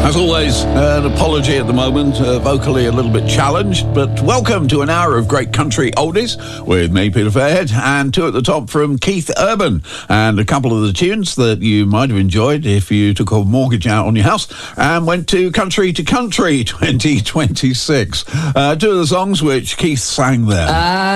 As always, an apology at the moment, vocally a little bit challenged, but welcome to an hour of great country oldies with me, Peter Fairhead, and two at the top from Keith Urban, and a couple of the tunes that you might have enjoyed if you took a mortgage out on your house and went to Country 2026. Two of the songs which Keith sang there.